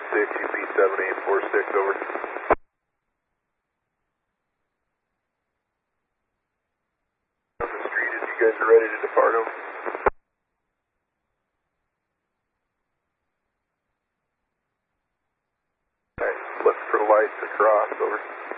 UP7846, over. On the street, if you guys are ready to depart home. Alright, look for lights across, over.